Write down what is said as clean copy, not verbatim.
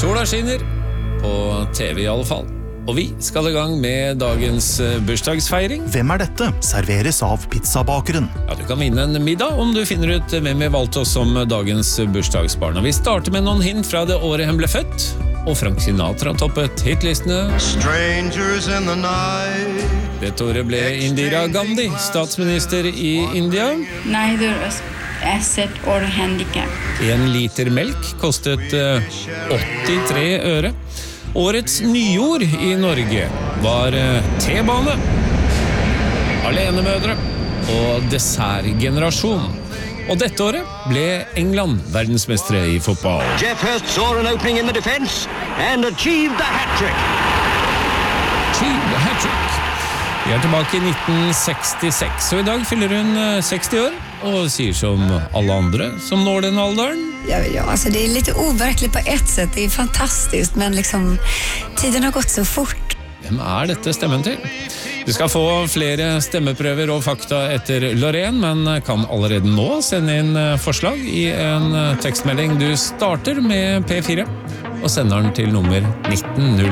Sola skinner, på TV i alle fall. Og vi skal i gang med dagens bursdagsfeiring. Hvem dette? Serveres av pizzabakeren. Ja, du kan vinne en middag om du finner ut hvem vi valgte oss som dagens bursdagsbarn. Og vi starter med noen hint fra det året han ble født. Og Frank Sinatra toppet hitlistene. Strangers in the night. Dette året ble Indira Gandhi statsminister i India. Neither asset or handicap. 1 liter melk kostet 83 øre. Årets nyord i Norge var T-bane, alenemødre og dessertgenerasjon. Og dette året ble England verdensmestre i fotball. Jeff Hurst saw an opening in the defense and achieved the hat-trick. Vi tilbake i 1966, og i dag fyller hun 60 år, og sier som alle andre som når den alderen. Ja, alltså det är lite overkligt på ett sätt, det är fantastiskt, men liksom tiden har gått så fort. Hvem dette stemmen til? Du skal få flere stemmeprøver og fakta etter Lorraine, men kan allerede nå sende inn forslag i en tekstmelding. Du starter med P4 og sender den til nummer 1900.